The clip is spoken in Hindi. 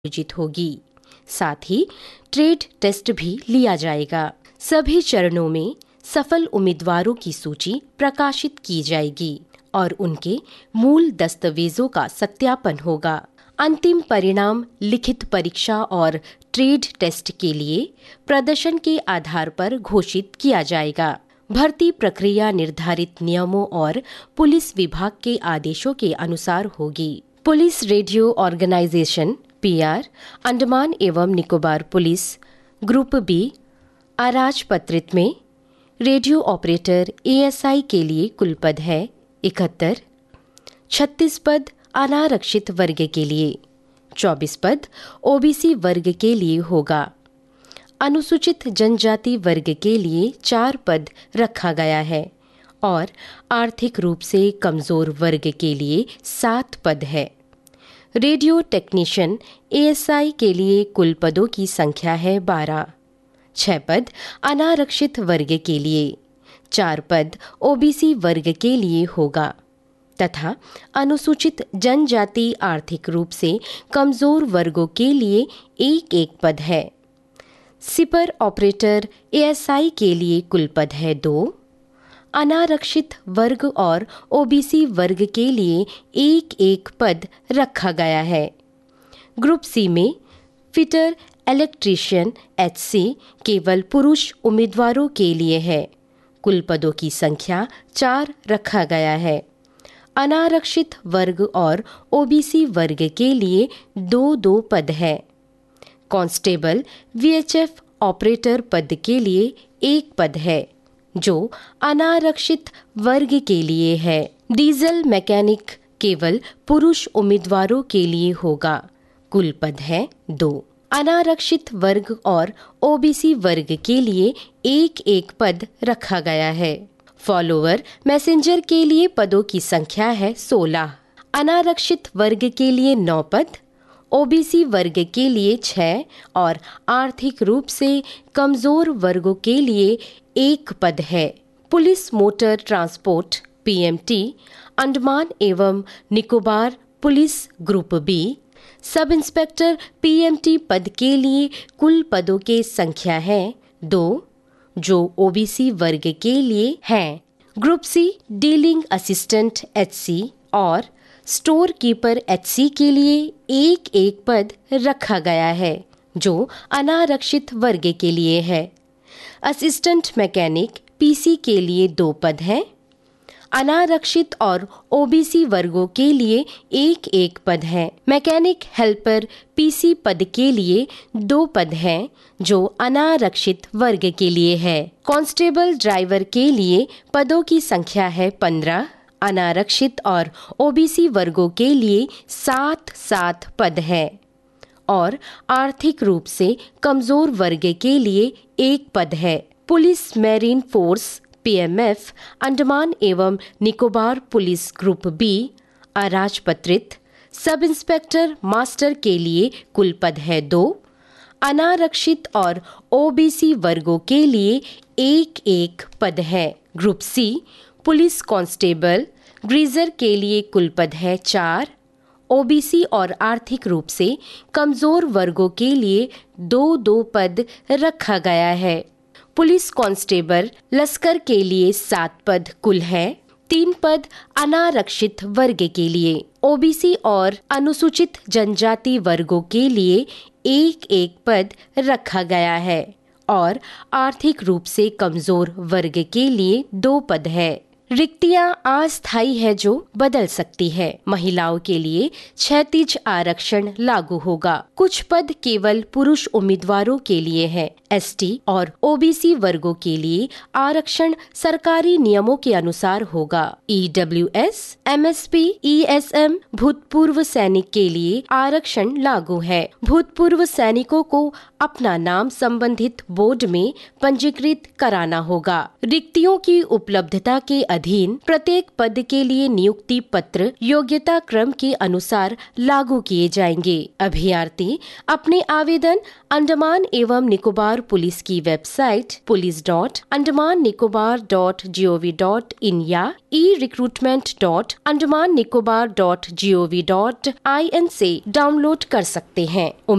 आयोजित होगी। साथ ही ट्रेड टेस्ट भी लिया जाएगा। सभी चरणों में सफल उम्मीदवारों की सूची प्रकाशित की जाएगी और उनके मूल दस्तावेजों का सत्यापन होगा। अंतिम परिणाम लिखित परीक्षा और ट्रेड टेस्ट के लिए प्रदर्शन के आधार पर घोषित किया जाएगा। भर्ती प्रक्रिया निर्धारित नियमों और पुलिस विभाग के आदेशों के अनुसार होगी। Police radio organisation (PR) Andaman एवं निकोबार पुलिस ग्रुप बी अराजपत्रित में रेडियो ऑपरेटर एएसआई के लिए कुल पद है 71, 36 पद अनारक्षित वर्ग के लिए, 24 पद ओबीसी वर्ग के लिए होगा। अनुसूचित जनजाति वर्ग के लिए 4 पद रखा गया है और आर्थिक रूप से कमजोर वर्ग के लिए 7 पद है। रेडियो टेक्नीशियन एएसआई के लिए कुल पदों की संख्या है 12, 6 पद अनारक्षित वर्ग के लिए, 4 पद ओबीसी वर्ग के लिए होगा तथा अनुसूचित जनजाति आर्थिक रूप से कमजोर वर्गों के लिए 1 पद है। सिपर ऑपरेटर एएसआई के लिए कुल पद है 2, अनारक्षित वर्ग और ओबीसी वर्ग के लिए 1 पद रखा गया है। ग्रुप सी में फिटर इलेक्ट्रीशियन एचसी केवल पुरुष उम्मीदवारों के लिए है। कुल पदों की संख्या 4 रखा गया है। अनारक्षित वर्ग और ओबीसी वर्ग के लिए 2 पद है। कांस्टेबल वीएचएफ ऑपरेटर पद के लिए 1 पद है जो अनारक्षित वर्ग के लिए है। डीजल मैकेनिक केवल पुरुष उम्मीदवारों के लिए होगा। कुल पद है 2। अनारक्षित वर्ग और ओबीसी वर्ग के लिए 1 पद रखा गया है। फॉलोअर मैसेंजर के लिए पदों की संख्या है 16। अनारक्षित वर्ग के लिए 9 पद, ओबीसी वर्ग के लिए 6 और आर्थिक रूप से कमजोर वर्गों के लिए 1 पद है। Police motor transport PMT Andaman एवं Nicobar police group B sub inspector PMT पद के लिए कुल पदों की संख्या है 2 जो ओबीसी वर्ग के लिए हैं। Group C dealing assistant HC और स्टोर कीपर एचसी के लिए 1 पद रखा गया है जो अनारक्षित वर्ग के लिए है। असिस्टेंट मैकेनिक पीसी के लिए 2 पद हैं। अनारक्षित और ओबीसी वर्गों के लिए 1 पद है। मैकेनिक हेल्पर पीसी पद के लिए 2 पद हैं जो अनारक्षित वर्ग के लिए है। कांस्टेबल ड्राइवर के लिए पदों की संख्या है 15। अनारक्षित और ओबीसी वर्गों के लिए 7 पद है और आर्थिक रूप से कमजोर वर्ग के लिए 1 पद है। Police marine force PMF Andaman एवं निकोबार पुलिस ग्रुप बी अराजपत्रित सब इंस्पेक्टर मास्टर के लिए कुल पद है 2। अनारक्षित और ओबीसी वर्गों के लिए 1 पद है। ग्रुप सी पुलिस कांस्टेबल ग्रीजर के लिए कुल पद है 4। ओबीसी और आर्थिक रूप से कमजोर वर्गों के लिए 2 पद रखा गया है। पुलिस कांस्टेबल लश्कर के लिए 7 पद कुल है। 3 पद अनारक्षित वर्ग के लिए। ओबीसी और अनुसूचित जनजाति वर्गों के लिए 1 पद रखा गया है और आर्थिक रूप से कमजोर वर्ग के लिए 2 पद है। रिक्तियां अस्थायी है जो बदल सकती है। महिलाओं के लिए क्षैतिज आरक्षण लागू होगा। कुछ पद केवल पुरुष उम्मीदवारों के लिए है। एसटी और ओबीसी वर्गों के लिए आरक्षण सरकारी नियमों के अनुसार होगा। ईडब्ल्यूएस, एमएसपी, ईएसएम भूतपूर्व सैनिक के लिए आरक्षण लागू है। भूतपूर्व सैनिकों को अपना नाम संबंधित बोर्ड में पंजीकृत कराना होगा। रिक्तियों की उपलब्धता के अधीन प्रत्येक पद के लिए नियुक्ति पत्र योग्यता क्रम के अनुसार लागू किए जाएंगे। अभ्यर्थी अपने आवेदन अंडमान एवं निकोबार पुलिस की वेबसाइट police.andamannicobar.gov.in या e-recruitment.andamannicobar.gov.in से डाउनलोड कर सकते हैं।